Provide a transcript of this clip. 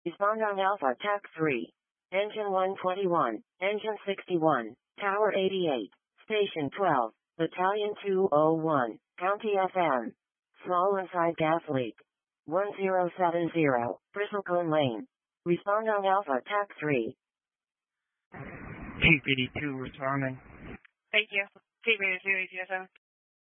Respond on Alpha TAC 3. Engine 121, Engine 61, Tower 88, Station 12, Battalion 201, County FM. Small inside gas leak. 1070, Bristlecone Lane. Respond on Alpha TAC 3. Chief 82 responding. Thank you. Chief 82, ATSM.